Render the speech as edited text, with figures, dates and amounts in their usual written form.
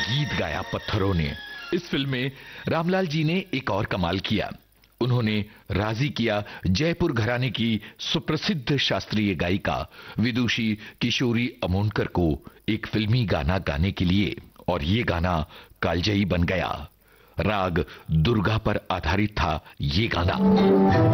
गीत गाया पत्थरों ने। इस फिल्म में रामलाल जी ने एक और कमाल किया। उन्होंने राजी किया जयपुर घराने की सुप्रसिद्ध शास्त्रीय गायिका विदुषी किशोरी अमोनकर को एक फिल्मी गाना गाने के लिए, और ये गाना कालजयी बन गया। राग दुर्गा पर आधारित था ये गाना।